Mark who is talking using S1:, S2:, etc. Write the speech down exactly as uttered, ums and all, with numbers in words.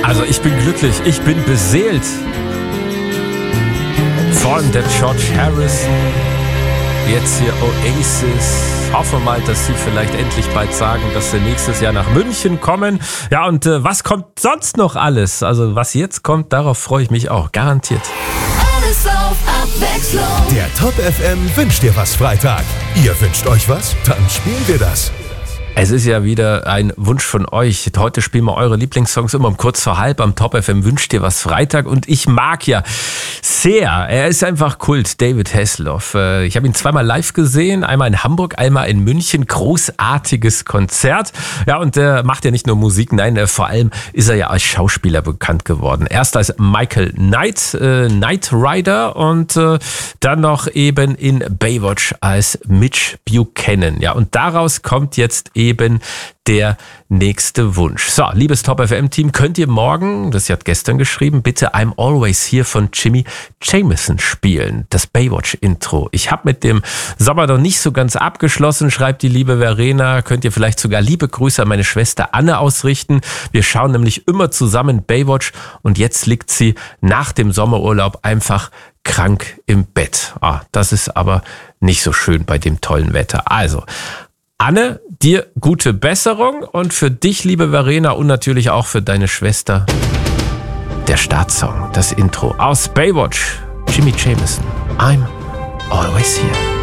S1: Also ich bin glücklich, ich bin beseelt von der George Harrison. Jetzt hier Oasis. Hoffe mal, dass sie vielleicht endlich bald sagen, dass sie nächstes Jahr nach München kommen. Ja, und äh, was kommt sonst noch alles? Also was jetzt kommt, darauf freue ich mich auch, garantiert.
S2: Alles auf Abwechslung.
S3: Der Top F M wünscht dir was Freitag. Ihr wünscht euch was? Dann spielen wir das.
S1: Es ist ja wieder ein Wunsch von euch. Heute spielen wir eure Lieblingssongs immer um kurz vor halb am Top F M Wünscht dir was Freitag. Und ich mag ja sehr, er ist einfach Kult, David Hasselhoff. Ich habe ihn zweimal live gesehen, einmal in Hamburg, einmal in München. Großartiges Konzert. Ja, und er macht ja nicht nur Musik, nein, vor allem ist er ja als Schauspieler bekannt geworden. Erst als Michael Knight, äh, Knight Rider und äh, dann noch eben in Baywatch als Mitch Buchanan. Ja, und daraus kommt jetzt eben eben der nächste Wunsch. So, liebes Top F M-Team, könnt ihr morgen, das hat gestern geschrieben, bitte I'm Always Here von Jimmy Jamison spielen, das Baywatch-Intro. Ich habe mit dem Sommer noch nicht so ganz abgeschlossen, schreibt die liebe Verena. Könnt ihr vielleicht sogar liebe Grüße an meine Schwester Anne ausrichten. Wir schauen nämlich immer zusammen Baywatch und jetzt liegt sie nach dem Sommerurlaub einfach krank im Bett. Ah, das ist aber nicht so schön bei dem tollen Wetter. Also, Anne, dir gute Besserung und für dich, liebe Verena, und natürlich auch für deine Schwester der Startsong, das Intro aus Baywatch, Jimmy Jamison, I'm Always Here.